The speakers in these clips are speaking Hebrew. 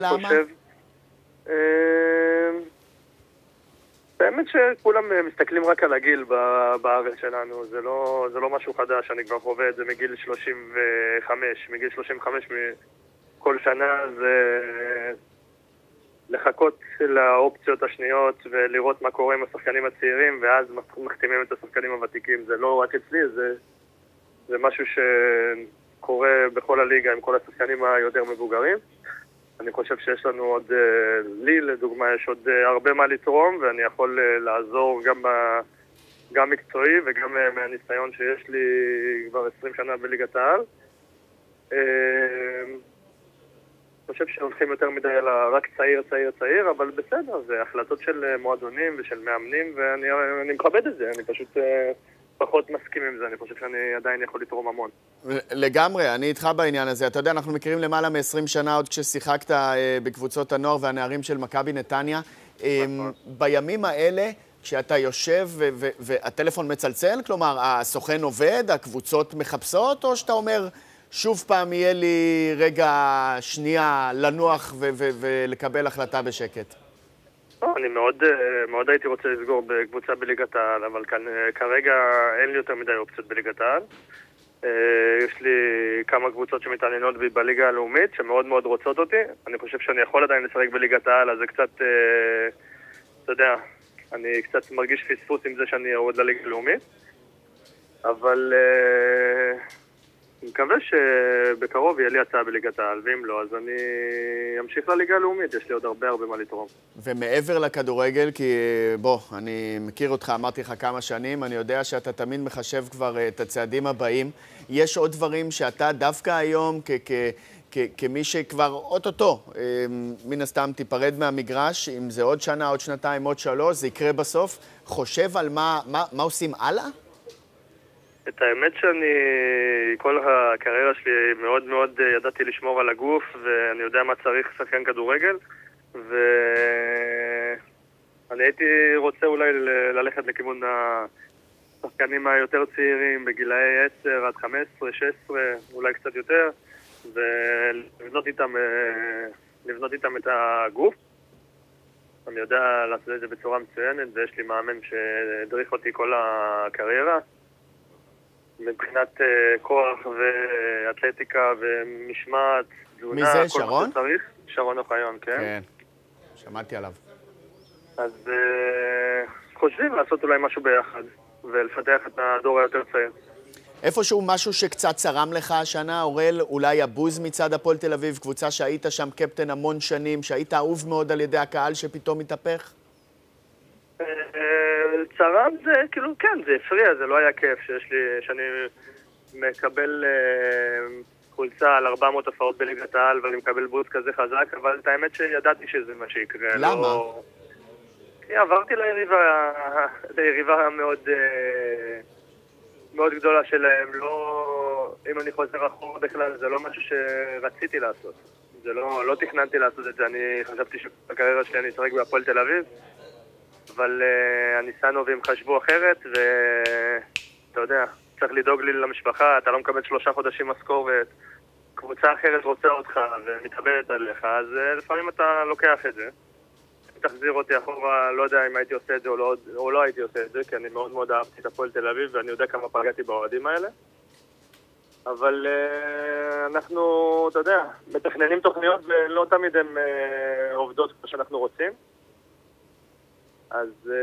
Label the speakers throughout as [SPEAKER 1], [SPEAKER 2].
[SPEAKER 1] למה?
[SPEAKER 2] באמת שכולם מסתכלים רק על הגיל בארץ שלנו, זה לא משהו חדש, אני כבר חווה את זה מגיל 35, מגיל 35 כל שנה זה לחכות לאופציות השניות ולראות מה קורה עם השחקנים הצעירים ואז מחתימים את השחקנים הוותיקים, זה לא רק אצלי, זה משהו שקורה בכל הליגה עם כל השחקנים היותר מבוגרים. אני חושב שיש לנו עוד, לי לדוגמה, יש עוד הרבה מה לתרום, ואני יכול לעזור גם מקצועי וגם מהניסיון שיש לי כבר 20 שנה בליגת העל. אני חושב שהולכים יותר מדי על רק צעיר, אבל בסדר, זה החלטות של מועדונים ושל מאמנים, ואני מכבד את זה, אני פשוט פחות מסכים עם זה, אני חושב שאני עדיין יכול לתרום המון.
[SPEAKER 1] לגמרי, אני איתך בעניין הזה. אתה יודע, אנחנו מכירים למעלה מ-20 שנה עוד כששיחקת בקבוצות הנוער והנערים של מכבי נתניה. בימים האלה, כשאתה יושב והטלפון מצלצל, כלומר, הסוכן עובד, הקבוצות מחפשות, או שאתה אומר, שוב פעם יהיה לי רגע שנייה לנוח ולקבל החלטה בשקט?
[SPEAKER 2] אני מאוד הייתי רוצה לסגור בקבוצה בליגת העל, אבל כרגע אין לי יותר מדי אופציות בליגת העל. יש לי כמה קבוצות שמתעניינות בי בליגה הלאומית, שמאוד מאוד רוצות אותי. אני חושב שאני יכול עדיין לשחק בליגת העל, אז זה קצת, אתה יודע, אני קצת מרגיש פספוס עם זה שאני יורד לליגה הלאומית. אבל אני מקווה שבקרוב יהיה לי הצעה בליגת העל, ואם לא, אז אני אמשיך לליגה הלאומית, יש לי עוד הרבה מה לתרום.
[SPEAKER 1] ומעבר לכדורגל, כי בוא, אני מכיר אותך, אמרתי לך כמה שנים, אני יודע שאתה תמיד מחשב כבר את הצעדים הבאים. יש עוד דברים שאתה דווקא היום, כמי שכבר אוטוטו, מן הסתם תיפרד מהמגרש, אם זה עוד שנה, עוד שנתיים, עוד 3, זה יקרה בסוף, חושב על מה עושים הלאה?
[SPEAKER 2] את האמת שאני, כל הקריירה שלי מאוד מאוד ידעתי לשמור על הגוף, ואני יודע מה צריך שחקן כדורגל, ואני הייתי רוצה אולי ללכת לכיוון השחקנים היותר צעירים, בגילאי 10 עד 15, 16, אולי קצת יותר, ולבנות איתם את הגוף. אני יודע לעשות את זה בצורה מצוינת, ויש לי מאמן שהדריך אותי כל הקריירה. מבחינת כוח ואתלטיקה ומשמעת, תזונה,
[SPEAKER 1] מי זה, שרון?
[SPEAKER 2] שרון אוחיון, כן?
[SPEAKER 1] כן, שמעתי עליו.
[SPEAKER 2] אז חושבים לעשות אולי משהו ביחד, ולפתח את הדור היותר צעיר.
[SPEAKER 1] איפשהו משהו שקצת צרם לך השנה, אורל, אולי הבוז מצד הפועל תל אביב, קבוצה שהיית שם קפטן המון שנים, שהיית אהוב מאוד על ידי הקהל שפתאום מתהפך?
[SPEAKER 2] צרם זה, כאילו, כן, זה הפריע, זה לא היה כיף שאני מקבל חולצה על 400 הופעות בליגת העל ואני מקבל בוז כזה חזק, אבל את האמת שידעתי שזה מה שיקרה.
[SPEAKER 1] למה?
[SPEAKER 2] כי עברתי ליריבה מאוד מאוד גדולה שלהם, אם אני חוזר אחורה בכלל, זה לא משהו שרציתי לעשות. לא תכננתי לעשות את זה, אני חשבתי שבקריירה שלי אני אשחק בהפועל תל אביב, אבל הניסנובים חשבו אחרת, ואתה יודע, צריך לדאוג לי למשפחה, אתה לא מקבל 3 חודשים משכורת, קבוצה אחרת רוצה אותך ומתאבדת עליך, אז לפעמים אתה לוקח את זה. תחזיר אותי אחורה, לא יודע אם הייתי עושה את זה או לא הייתי עושה את זה, כי אני מאוד מאוד אהבתי את הפועל תל אביב, ואני יודע כמה פגעתי באוהדים האלה. אבל אנחנו, אתה יודע, מתכננים תוכניות ולא תמיד הן עובדות כמו שאנחנו רוצים. אז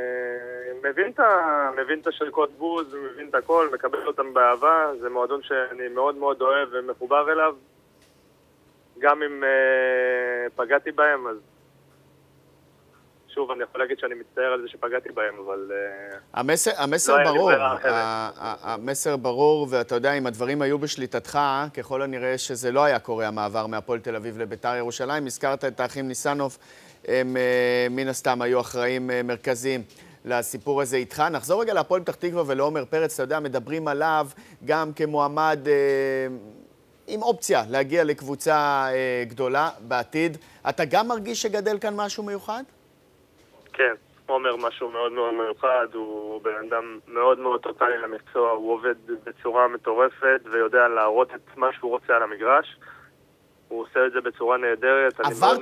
[SPEAKER 2] מבין את השריקות בוז, מבין את הכל, מקבל אותם באהבה. זה מועדון שאני מאוד מאוד אוהב ומחובר אליו. גם אם פגעתי בהם, אז שוב, אני יכול להגיד שאני מצטער על זה שפגעתי בהם, אבל
[SPEAKER 1] המסר ברור. המסר ברור, ואתה יודע, אם הדברים היו בשליטתך, ככל הנראה שזה לא היה קורה המעבר מהפועל תל אביב לביתר ירושלים. הזכרת את האחים ניסנוב, הם מן הסתם היו אחראים מרכזיים לסיפור הזה איתך. נחזור רגע להפועל פתח תקווה ולעומר פרץ, אתה יודע, מדברים עליו גם כמועמד עם אופציה להגיע לקבוצה גדולה בעתיד. אתה גם מרגיש שגדל כאן משהו מיוחד?
[SPEAKER 2] כן, עומר משהו מאוד מאוד מיוחד, הוא בן אדם מאוד מאוד טוטלי למקצוע, הוא עובד בצורה מטורפת ויודע להראות את מה שהוא רוצה על המגרש. הוא עושה את זה בצורה נהדרת.
[SPEAKER 1] עברת